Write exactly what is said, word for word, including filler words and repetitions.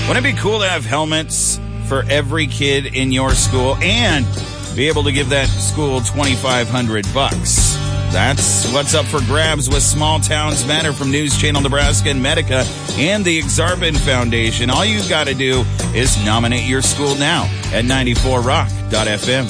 Wouldn't it be cool to have helmets for every kid in your school and be able to give that school twenty-five hundred bucks? That's what's up for grabs with Small Towns Matter from News Channel Nebraska and Medica and the Exarban Foundation. All you've got to do is nominate your school now at ninety-four rock dot f m.